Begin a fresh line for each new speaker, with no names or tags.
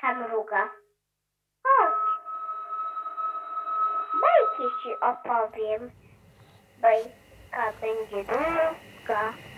ta mruga. Chodź, bajki ci opowiem. Bajka będzie długa.